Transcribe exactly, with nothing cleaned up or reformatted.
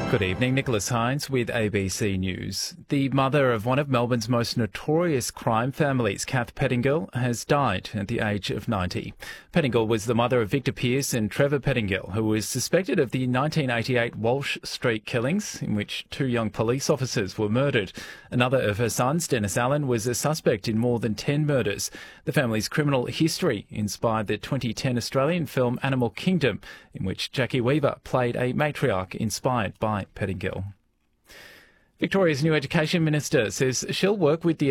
Good evening, Nicholas Hines with A B C News. The mother of one of Melbourne's most notorious crime families, Kath Pettingill, has died at the age of ninety. Pettingill was the mother of Victor Pearce and Trevor Pettingill, who was suspected of the nineteen eighty-eight Walsh Street killings, in which two young police officers were murdered. Another of her sons, Dennis Allen, was a suspect in more than ten murders. The family's criminal history inspired the twenty ten Australian film Animal Kingdom, in which Jackie Weaver played a matriarch inspired by Pettingill. Victoria's new Education Minister says she'll work with the